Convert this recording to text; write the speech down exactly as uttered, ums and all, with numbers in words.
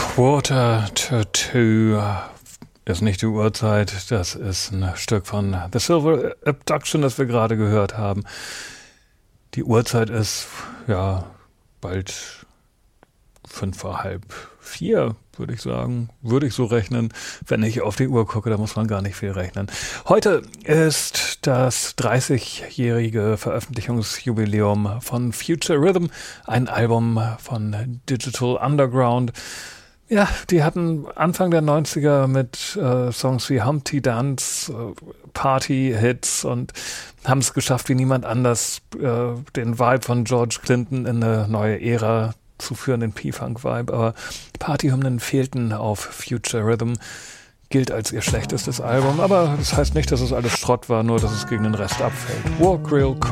Quarter to two ist nicht die Uhrzeit, das ist ein Stück von The Silver Abduction, das wir gerade gehört haben. Die Uhrzeit ist, ja, bald fünf vor halb vier, würde ich sagen. Würde ich so rechnen. Wenn ich auf die Uhr gucke, da muss man gar nicht viel rechnen. Heute ist das dreißigjährige Veröffentlichungsjubiläum von Future Rhythm, ein Album von Digital Underground. Ja, die hatten Anfang der neunziger mit äh, Songs wie Humpty Dance, äh, Party-Hits und haben es geschafft, wie niemand anders, äh, den Vibe von George Clinton in eine neue Ära zu führen, den P-Funk-Vibe. Aber Partyhymnen fehlten auf Future Rhythm, gilt als ihr schlechtestes Album. Aber das heißt nicht, dass es alles Schrott war, nur dass es gegen den Rest abfällt. Walk Real